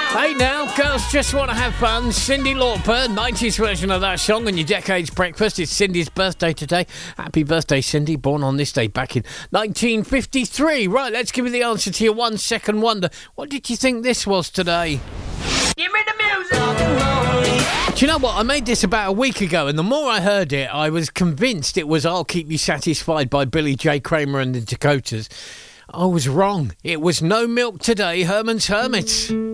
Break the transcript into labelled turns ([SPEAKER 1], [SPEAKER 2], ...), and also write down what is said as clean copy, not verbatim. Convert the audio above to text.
[SPEAKER 1] Hey now, girls just want to have fun. Cyndi Lauper, 90s version of that song on your Decade's Breakfast. It's Cindy's birthday today. Happy birthday, Cyndi. Born on this day back in 1953. Right, let's give you the answer to your 1 second wonder. What did you think this was today?
[SPEAKER 2] Give me the music.
[SPEAKER 1] Do you know what? I made this about a week ago, and the more I heard it, I was convinced it was I'll Keep You Satisfied by Billy J. Kramer and the Dakotas. I was wrong. It was No Milk Today, Herman's Hermits.